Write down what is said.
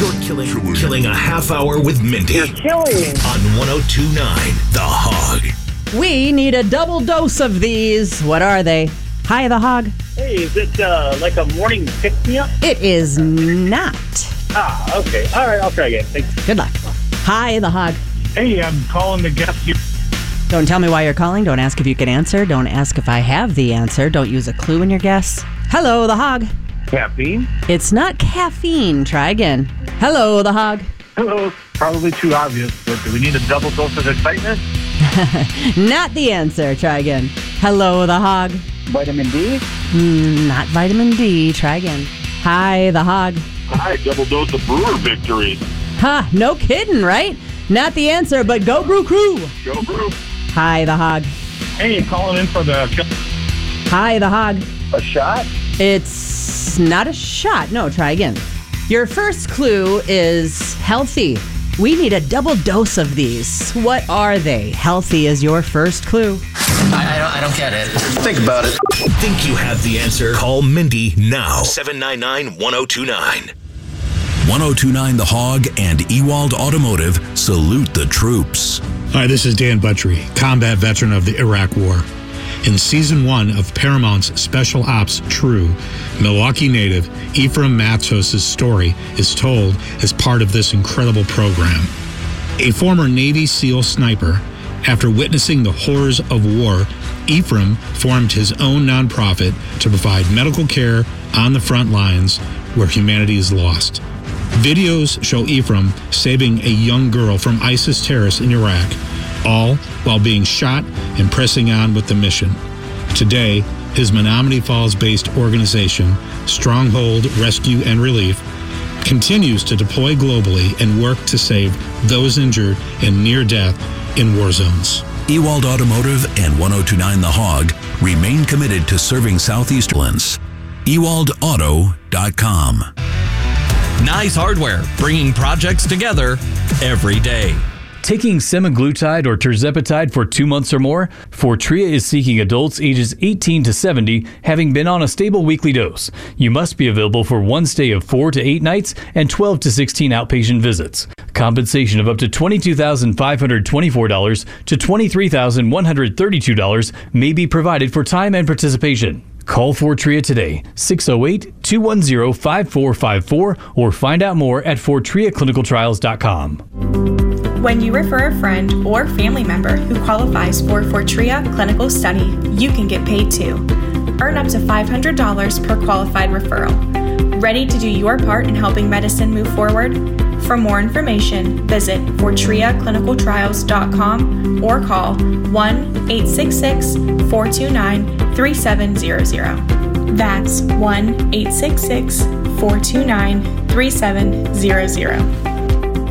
You're killing a half hour with Mindy. You're killing me. On 102.9 The Hog. We need a double dose of these. What are they? Hi, The Hog. Hey, is it like a morning pick-me-up? It is not. Ah, okay. All right, I'll try again. Thanks. Good luck. Hi, The Hog. Hey, I'm calling to guess you. Don't tell me why you're calling. Don't ask if you can answer. Don't ask if I have the answer. Don't use a clue in your guess. Hello, The Hog. Caffeine? It's not caffeine. Try again. Hello, The Hog. Hello. Probably too obvious, but do we need a double dose of excitement? Not the answer. Try again. Hello, The Hog. Vitamin D? Not vitamin D. Try again. Hi, The Hog. Hi, double dose of Brewer victory. Ha, no kidding, right? Not the answer, but go Brew Crew. Go Brew. Hi, The Hog. Hey, calling in for the... Hi, The Hog. A shot? It's not a shot. No, try again. Your first clue is healthy. We need a double dose of these. What are they? Healthy is your first clue. I don't get it. Think about it. Think you have the answer? Call Mindy now. 799-1029. 102.9 The Hog and Ewald Automotive salute the troops. Hi, this is Dan Buttrey, combat veteran of the Iraq War. In Season 1 of Paramount's Special Ops True, Milwaukee native Ephraim Matos' story is told as part of this incredible program. A former Navy SEAL sniper, after witnessing the horrors of war, Ephraim formed his own nonprofit to provide medical care on the front lines where humanity is lost. Videos show Ephraim saving a young girl from ISIS terrorists in Iraq, all while being shot and pressing on with the mission. Today, his Menominee Falls-based organization, Stronghold Rescue and Relief, continues to deploy globally and work to save those injured and near death in war zones. Ewald Automotive and 102.9 The Hog remain committed to serving Southeasterns. EwaldAuto.com. Nice Hardware, bringing projects together every day. Taking semaglutide or tirzepatide for 2 months or more? Fortrea is seeking adults ages 18 to 70 having been on a stable weekly dose. You must be available for one stay of 4 to 8 nights and 12 to 16 outpatient visits. Compensation of up to $22,524 to $23,132 may be provided for time and participation. Call Fortrea today, 608-210-5454, or find out more at FortreaClinicalTrials.com. When you refer a friend or family member who qualifies for Fortrea Clinical Study, you can get paid too. Earn up to $500 per qualified referral. Ready to do your part in helping medicine move forward? For more information, visit FortreaClinicalTrials.com or call 1-866-429-3700. That's 1-866-429-3700.